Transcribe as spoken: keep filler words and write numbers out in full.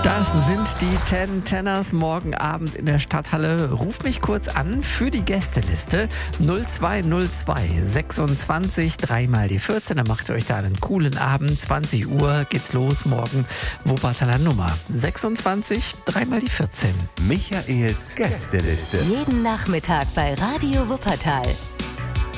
Das sind die Ten Tenners morgen Abend in der Stadthalle. Ruf mich kurz an für die Gästeliste null zwei null zwei sechsundzwanzig dreimal die vierzehn. Dann macht ihr euch da einen coolen Abend. zwanzig Uhr geht's los morgen. Wuppertaler Nummer sechsundzwanzig dreimal die vierzehn. Michaels Gästeliste. Jeden Nachmittag bei Radio Wuppertal.